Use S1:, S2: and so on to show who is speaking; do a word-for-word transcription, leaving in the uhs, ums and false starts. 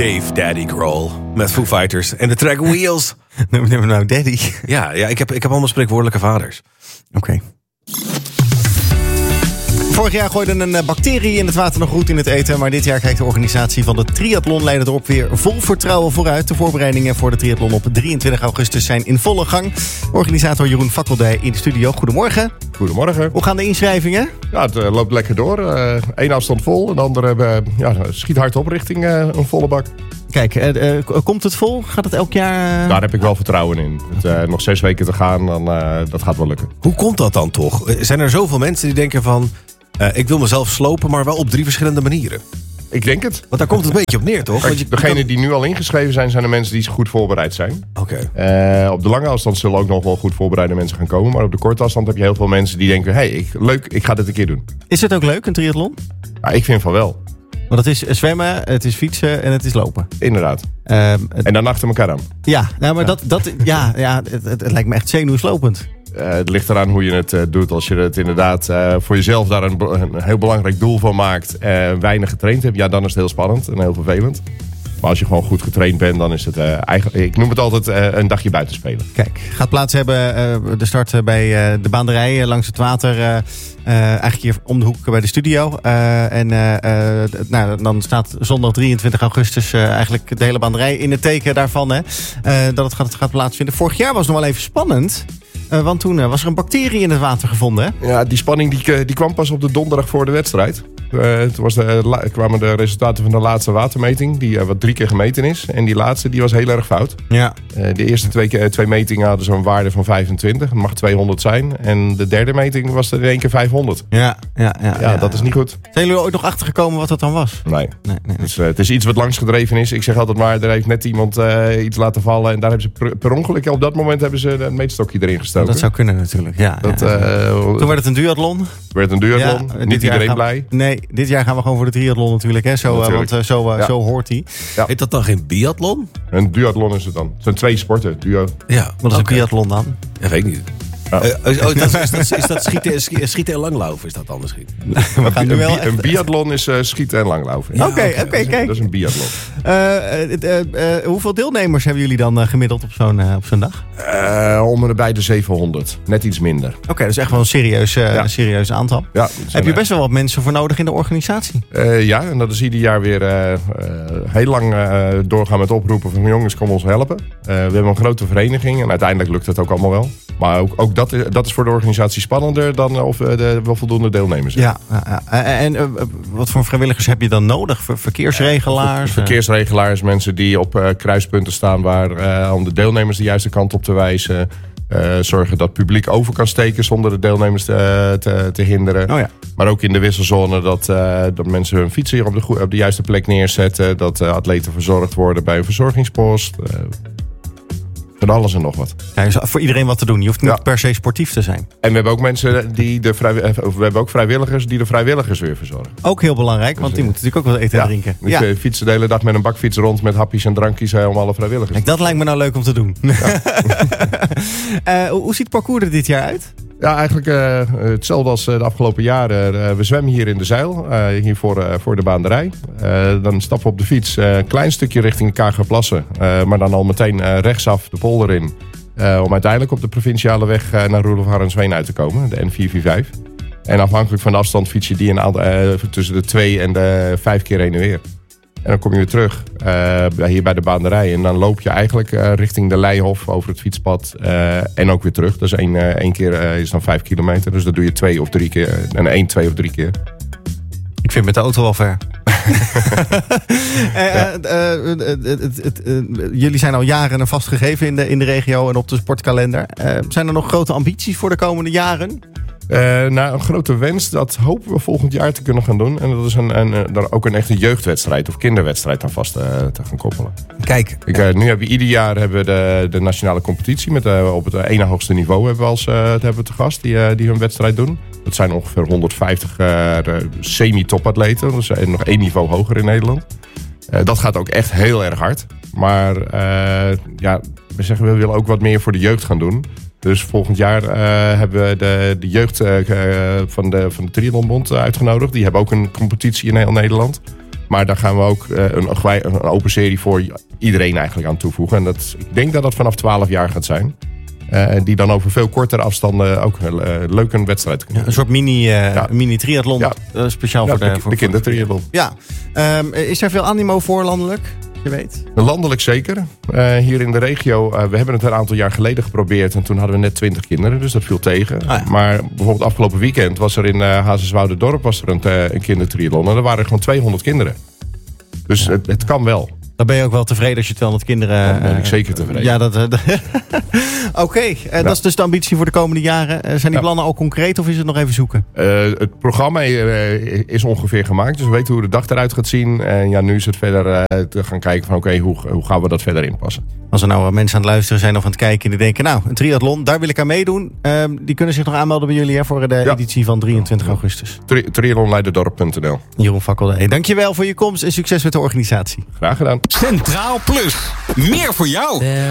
S1: Dave Daddy Grohl met Foo Fighters en de track Wheels.
S2: Noem hem nou Daddy.
S1: Ja, ja ik, heb, ik heb allemaal spreekwoordelijke vaders.
S2: Oké. Okay. Vorig jaar gooide een bacterie in het water nog goed in het eten. Maar dit jaar kijkt de organisatie van de triathlon leider erop weer vol vertrouwen vooruit. De voorbereidingen voor de triathlon op drieëntwintig augustus zijn in volle gang. Organisator Jeroen Fakkeldij in de studio. Goedemorgen.
S3: Goedemorgen.
S2: Hoe gaan de inschrijvingen?
S3: Ja, het uh, loopt lekker door. Eén uh, afstand vol. En de andere uh, ja, schiet hard op richting uh, een volle bak.
S2: Kijk, uh, uh, komt het vol? Gaat het elk jaar? Uh...
S3: Daar heb ik wel vertrouwen in. Het, uh, nog zes weken te gaan, dan uh, dat gaat wel lukken.
S1: Hoe komt dat dan toch? Zijn er zoveel mensen die denken van... Uh, ik wil mezelf slopen, maar wel op drie verschillende manieren?
S3: Ik denk het.
S1: Want daar komt het een beetje op neer, toch?
S3: Kijk, degenen kan... die nu al ingeschreven zijn, zijn de mensen die goed voorbereid zijn.
S1: Oké. Okay.
S3: Uh, op de lange afstand zullen ook nog wel goed voorbereide mensen gaan komen. Maar op de korte afstand heb je heel veel mensen die denken... hé, hey, ik, leuk, ik ga dit een keer doen.
S2: Is het ook leuk, een triathlon?
S3: Ja, ik vind van wel.
S2: Want het is zwemmen, het is fietsen en het is lopen.
S3: Inderdaad.
S2: Uh, het...
S3: En dan achter elkaar aan.
S2: Ja, nou, maar
S3: ja.
S2: Dat, dat, ja, ja het, het, het lijkt me echt zenuwslopend.
S3: Uh, het ligt eraan hoe je het uh, doet. Als je het inderdaad uh, voor jezelf daar een, een heel belangrijk doel van maakt... Uh, weinig getraind hebt, ja, dan is het heel spannend en heel vervelend. Maar als je gewoon goed getraind bent, dan is het uh, eigenlijk... Ik noem het altijd uh, een dagje buiten spelen.
S2: Kijk, gaat plaats hebben uh, de start bij uh, de baanderij uh, langs het water... Uh, Uh, eigenlijk hier om de hoek bij de studio. Uh, en uh, uh, nou, dan staat zondag drieëntwintig augustus uh, eigenlijk de hele baanderij in het teken daarvan. Hè, uh, dat het gaat, gaat plaatsvinden. Vorig jaar was het nog wel even spannend. Uh, want toen uh, was er een bacterie in het water gevonden. Hè?
S3: Ja, die spanning die, die kwam pas op de donderdag voor de wedstrijd. Uh, toen was de, la, kwamen de resultaten van de laatste watermeting. Die uh, wat drie keer gemeten is. En die laatste die was heel erg fout. Ja. Uh, de eerste twee, twee metingen hadden zo'n waarde van vijfentwintig. Dat mag tweehonderd zijn. En de derde meting was er in één keer vijfhonderd.
S2: Ja, ja, ja,
S3: ja, ja dat is niet goed.
S2: Zijn jullie ooit nog achtergekomen wat dat dan was?
S3: Nee. nee, nee. Dus, uh, het is iets wat langs gedreven is. Ik zeg altijd maar, er heeft net iemand uh, iets laten vallen. En daar hebben ze per, per ongeluk, op dat moment hebben ze een meetstokje erin gestoken.
S2: Dat zou kunnen natuurlijk, ja.
S3: Dat,
S2: ja.
S3: Uh,
S2: Toen werd het een duathlon.
S3: werd een duathlon. Ja, niet iedereen
S2: gaan,
S3: blij.
S2: Nee, dit jaar gaan we gewoon voor de triathlon natuurlijk. Hè? Zo, natuurlijk. Uh, want uh, zo, uh, ja. zo hoort hij.
S1: Ja. Heet dat dan geen biathlon?
S3: Een duathlon is het dan. Het zijn twee sporten. Duo.
S2: Ja, wat is okay. een biathlon dan?
S1: Ja, weet ik niet. Ja. Uh, oh, dat, is, dat, is dat schieten, schieten en langlaufen? Is dat dan misschien?
S3: We gaan nu wel een biathlon is uh, schieten en langlaufen.
S2: Oké, ja, oké, okay, okay, kijk.
S3: Dat is een biathlon.
S2: Uh, uh, uh, uh, hoeveel deelnemers hebben jullie dan uh, gemiddeld op zo'n, uh, op zo'n dag?
S3: Uh, om en bij de zevenhonderd. Net iets minder.
S2: Oké, okay, dat is echt wel een serieus, uh, ja. een serieus aantal.
S3: Ja,
S2: heb je best wel wat mensen voor nodig in de organisatie?
S3: Uh, ja, en dat is ieder jaar weer uh, uh, heel lang uh, doorgaan met oproepen van jongens, kom ons helpen. Uh, we hebben een grote vereniging en uiteindelijk lukt het ook allemaal wel. Maar ook, ook dat, dat is voor de organisatie spannender dan of er wel voldoende deelnemers zijn.
S2: Ja, ja, ja. En uh, wat voor vrijwilligers heb je dan nodig? Verkeersregelaars?
S3: Uh, verkeersregelaars, mensen die op uh, kruispunten staan waar uh, om de deelnemers de juiste kant op te wijzen. Uh, zorgen dat het publiek over kan steken zonder de deelnemers te, te, te hinderen. Oh ja. Maar ook in de wisselzone dat, uh, dat mensen hun fietsen op de, op de juiste plek neerzetten. Dat uh, atleten verzorgd worden bij een verzorgingspost. Uh, Van alles en nog wat.
S2: Ja, dus voor iedereen wat te doen. Je hoeft niet ja. per se sportief te zijn.
S3: En we hebben ook mensen die de vrij, we hebben ook vrijwilligers die de vrijwilligers weer verzorgen.
S2: Ook heel belangrijk, want die moeten natuurlijk ook wat eten
S3: ja,
S2: en drinken.
S3: Dus ja. fietsen de hele dag met een bakfiets rond met hapjes en drankjes om alle vrijwilligers.
S2: Kijk, dat lijkt me nou leuk om te doen. Ja. uh, hoe ziet het parcours er dit jaar uit?
S3: Ja, eigenlijk uh, hetzelfde als de afgelopen jaren. Uh, we zwemmen hier in de Zijl, uh, hier voor, uh, voor de baanderij. Uh, dan stappen we op de fiets, een uh, klein stukje richting Kagerplassen. Uh, maar dan al meteen uh, rechtsaf de polder in. Uh, om uiteindelijk op de provinciale weg uh, naar Roelof Harrensveen uit te komen, de N vier vier vijf. En afhankelijk van de afstand fiets je die een aantal, uh, tussen de twee en de vijf keer heen en weer. En dan kom je weer terug uh, hier bij de baanderij. En dan loop je eigenlijk uh, richting de Leihof over het fietspad. Uh, en ook weer terug. Dus één, uh, één keer uh, is dan vijf kilometer. Dus dat doe je twee of drie keer. En één, twee of drie keer.
S2: Ik vind met de auto wel ver. uh, ja. uh, uh, uh, uh, uh, uh, jullie zijn al jaren een vast gegeven in de, in de regio en op de sportkalender. Uh, zijn er nog grote ambities voor de komende jaren?
S3: Uh, nou, een grote wens, dat hopen we volgend jaar te kunnen gaan doen. En dat is een, een, een, ook een echte jeugdwedstrijd of kinderwedstrijd aan vast uh, te gaan koppelen.
S2: Kijk.
S3: Ik, uh, nu hebben we ieder jaar hebben we de, de nationale competitie. Met, uh, op het ene hoogste niveau hebben we, als, uh, hebben we te gast die, uh, die hun wedstrijd doen. Dat zijn ongeveer honderdvijftig uh, semi-topatleten. Dat is nog één niveau hoger in Nederland. Uh, dat gaat ook echt heel erg hard. Maar uh, ja, we zeggen we willen ook wat meer voor de jeugd gaan doen. Dus volgend jaar uh, hebben we de, de jeugd uh, van de, van de Triathlonbond uitgenodigd. Die hebben ook een competitie in heel Nederland. maar daar gaan we ook uh, een, een open serie voor iedereen eigenlijk aan toevoegen. En dat, ik denk dat dat vanaf twaalf jaar gaat zijn. Uh, die dan over veel kortere afstanden ook uh, leuk een wedstrijd kunnen.
S2: Ja, een soort mini, uh, ja. mini triathlon.
S3: Ja.
S2: Uh, speciaal
S3: ja,
S2: voor de,
S3: de,
S2: voor,
S3: de kindertriathlon.
S2: Ja. Um, is er veel animo voor landelijk? Je weet.
S3: Landelijk zeker. Uh, hier in de regio, uh, we hebben het een aantal jaar geleden geprobeerd. En toen hadden we net twintig kinderen, dus dat viel tegen. Ah, ja. Maar bijvoorbeeld afgelopen weekend was er in uh, Hazerswoude-dorp was er een, uh, een kindertriathlon. En er waren gewoon tweehonderd kinderen. Dus ja. het, het kan wel.
S2: Dan ben je ook wel tevreden als je tweehonderd kinderen...
S3: Dan ben ik zeker tevreden.
S2: Ja, dat... Uh, Oké, okay, uh, ja. dat is dus de ambitie voor de komende jaren. Uh, zijn die ja. plannen al concreet of is het nog even zoeken?
S3: Uh, het programma uh, is ongeveer gemaakt. Dus we weten hoe de dag eruit gaat zien. En ja, nu is het verder uh, te gaan kijken van... oké, okay, hoe, hoe gaan we dat verder inpassen?
S2: Als er nou mensen aan het luisteren zijn of aan het kijken... en die denken, nou, een triathlon, daar wil ik aan meedoen. Uh, die kunnen zich nog aanmelden bij jullie hè, voor de ja. editie van drieëntwintig augustus.
S3: Tri- triathlonleiderdorp punt n l.
S2: Jeroen Fakkelde, hey, dankjewel voor je komst en succes met de organisatie.
S3: Graag gedaan.
S4: Centraal Plus. Meer voor jou.